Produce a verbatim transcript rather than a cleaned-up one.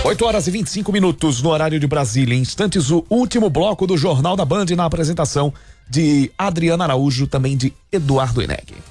oito horas e vinte e cinco minutos no horário de Brasília. Em instantes, o último bloco do Jornal da Band na apresentação de Adriana Araújo, também de Eduardo Eneg.